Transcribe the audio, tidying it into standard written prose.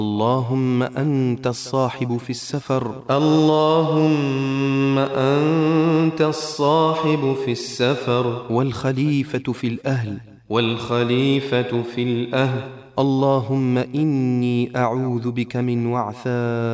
اللهم أنت الصاحب في السفر اللهم أنت الصاحب في السفر والخليفة في الأهل والخليفة في الأهل اللهم إني أعوذ بك من وعثاء